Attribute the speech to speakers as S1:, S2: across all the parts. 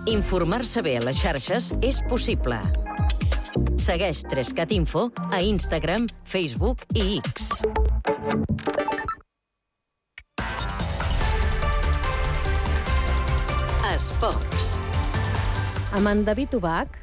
S1: Informar-se bé a les xarxes és possible. Segueix 3cat Info a Instagram, Facebook i X. Esports.
S2: Amb en David Ubach.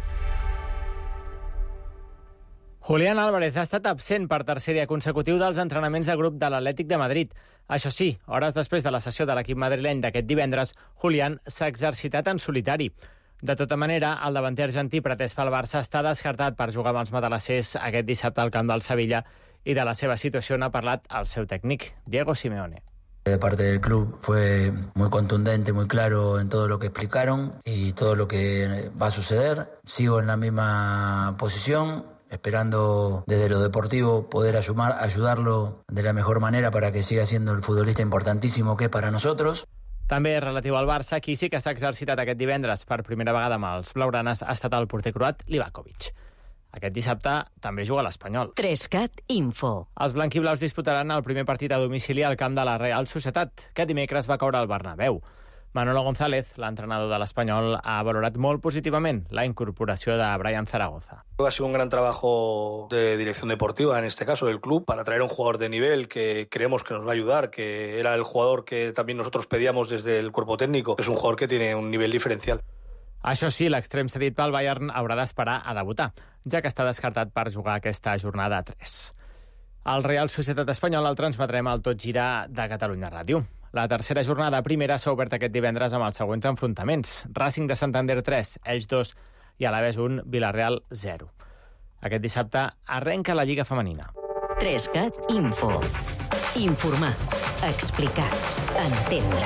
S3: Julián Álvarez ha estat absent per tercer dia consecutiu dels entrenaments de grup de l'Atlètic de Madrid. Això sí, hores després de la sessió de l'equip madrileny d'aquest divendres, Julián s'ha exercitat en solitari. De tota manera, el davanter argentí pretès pel Barça està descartat per jugar amb els matalassers aquest dissabte al camp del Sevilla i de la seva situació n'ha parlat el seu tècnic, Diego Simeone.
S4: De parte del club fue muy contundente, muy claro en todo lo que explicaron y todo lo que va a suceder. Sigo en la misma posición, esperando desde lo deportivo poder ayudarlo de la mejor manera para que siga siendo el futbolista importantísimo que es para nosotros.
S3: També relatiu al Barça, qui sí que s'ha exercitat aquest divendres per primera vegada amb els blaugranes ha estat el porter croat Livakovic. Aquest dissabte també juga l'Espanyol.
S1: 3cat Info.
S3: Els blanquiblaus disputaran el primer partit a domicili al camp de la Real Societat, que dimecres va caure al Bernabéu. Manolo González, l'entrenador de l'Espanyol, ha valorat molt positivament la incorporació de Brian Zaragoza.
S5: Ha sido un gran trabajo de dirección deportiva, en este caso del club, para traer a un jugador de nivel que creemos que nos va a ayudar, que era el jugador que también nosotros pedíamos desde el cuerpo técnico, que es un jugador que tiene un nivel diferencial.
S3: Això sí, l'extrem cedit pel Bayern haurà d'esperar a debutar, ja que està descartat per jugar aquesta jornada 3. El Real Societat Espanyol el transmetrem al Tot Gira de Catalunya Ràdio. La tercera jornada primera s'ha obert aquest divendres amb els següents enfrontaments. Racing de Santander 3, Elx 2 i Alavés 1, Villarreal 0. Aquest dissabte arrenca la Lliga Femenina.
S1: 3cat Info. Informar, explicar, entendre.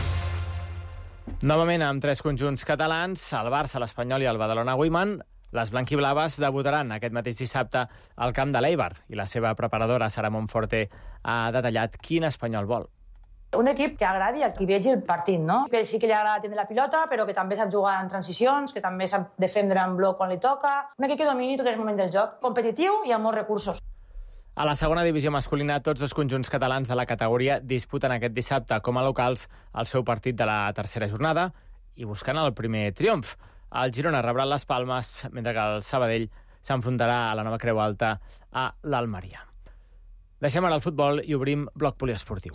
S3: Novament amb 3 conjunts catalans, el Barça, l'Espanyol i el Badalona Women, les blanquiblaves debutaran aquest mateix dissabte al camp de l'Eibar i la seva preparadora, Sara Monforte, ha detallat quin Espanyol vol.
S6: Un equip que agradi a qui vegi el partit, no? Que sí que li agrada tenir la pilota, però que també sap jugar en transicions, que també sap defendre en bloc quan li toca. Un equip que domini tots els moments del joc, competitiu i amb molts recursos.
S3: A la segona divisió masculina, tots dos conjunts catalans de la categoria disputen aquest dissabte com a locals el seu partit de la tercera jornada i buscant el primer triomf. El Girona rebrà les Palmes, mentre que el Sabadell s'enfrontarà a la nova Creu Alta a l'Almeria. Deixem ara el futbol i obrim bloc poliesportiu.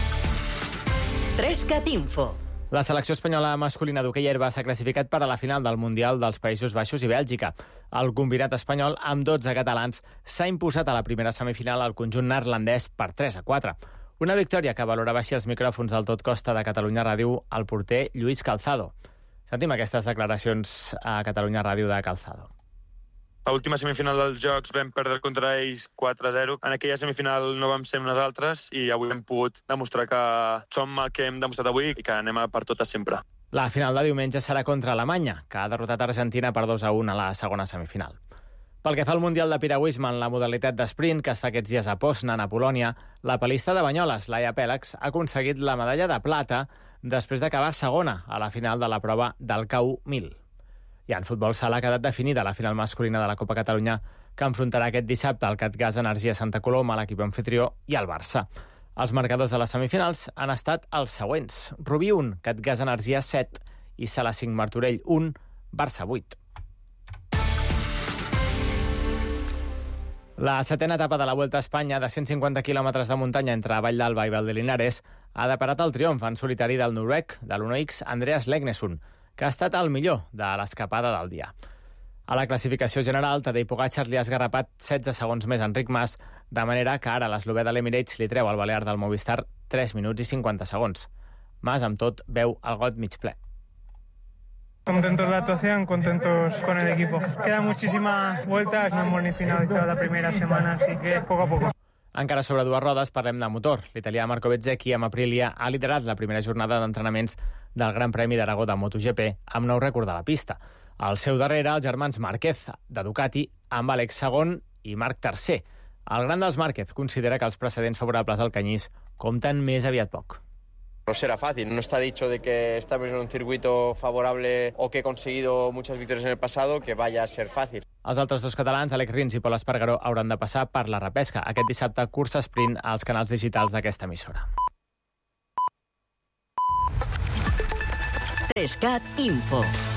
S1: 3cat Info.
S3: La selecció espanyola masculina d'hoquei herba s'ha classificat per a la final del Mundial dels Països Baixos i Bèlgica. El combinat espanyol, amb 12 catalans, s'ha imposat a la primera semifinal al conjunt neerlandès per 3-4. Una victòria que valorava així els micròfons del Tot Costa de Catalunya Ràdio el porter Lluís Calzado. Sentim aquestes declaracions a Catalunya Ràdio de Calzado.
S7: A l'última semifinal dels Jocs vam perdre contra ells 4-0. En aquella semifinal no vam ser nosaltres i avui hem pogut demostrar que som el que hem demostrat avui i que anem a per totes sempre.
S3: La final de diumenge serà contra Alemanya, que ha derrotat Argentina per 2-1 a la segona semifinal. Pel que fa al Mundial de Piragüisme en la modalitat d'esprint, que es fa aquests dies a Poznan, a Polònia, la palista de Banyoles, Laia Pèlex, ha aconseguit la medalla de plata després d'acabar segona a la final de la prova del KU 1000. I en futbol sala ha quedat definida la final masculina de la Copa Catalunya, que enfrontarà aquest dissabte el CatGas Energia Santa Coloma, l'equip anfitrió, i el Barça. Els marcadors de les semifinals han estat els següents. Rubí 1, CatGas Energia 7 i Sala 5 Martorell 1, Barça 8. La setena etapa de la Vuelta a Espanya, de 150 quilòmetres de muntanya entre Vall d'Alba i Valdelinares, ha deparat el triomf en solitari del noruec de l'1X Andreas Legnesund, que ha estat el millor de l'escapada del dia. A la classificació general, Tadej Pogačar li ha esgarrapat 16 segons més a Enric Mas, de manera que ara l'eslovè de l'Emirates li treu al balear del Movistar 3 minuts i 50 segons. Mas, amb tot, veu el got mig ple.
S8: Contentos de la actuación, contentos con el equipo. Quedan muchísimas vueltas, no hemos ni finalizado la primera semana, así que poco a poco.
S3: Encara sobre dues rodes parlem de motor. L'italià Marco Bezzecchi amb Aprilia ha liderat la primera jornada d'entrenaments del Gran Premi d'Aragó de MotoGP amb nou rècord de la pista. Al seu darrere, els germans Márquez, de Ducati, amb Àlex segon i Marc tercer. El gran dels Márquez considera que els precedents favorables al canyís compten més aviat poc.
S9: No será fácil, no está dicho de que estamos en un circuito favorable o que he conseguido muchas victorias en el pasado que vaya a ser fácil.
S3: Els altres dos catalans, Àlex Rins i Pol Espargaró, hauran de passar per la repesca. Aquest dissabte, cursa sprint als canals digitals d'aquesta emissora.
S1: 3CAT Info.